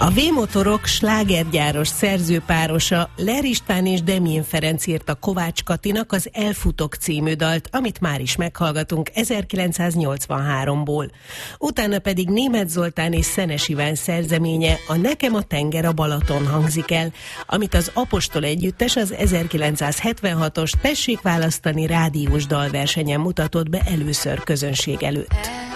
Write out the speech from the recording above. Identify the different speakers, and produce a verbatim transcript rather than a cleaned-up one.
Speaker 1: A V-motorok slágergyáros szerzőpárosa Ler István és Demjén Ferenc írta Kovács Katinak az Elfutok című dalt, amit már is meghallgatunk ezerkilencszáznyolcvanháromból. Utána pedig Németh Zoltán és Szenes Iván szerzeménye, a Nekem a tenger a Balaton hangzik el, amit az Apostol Együttes az ezerkilencszázhetvenhatos Tessék választani rádiós dalversenyen mutatott be először közönség előtt.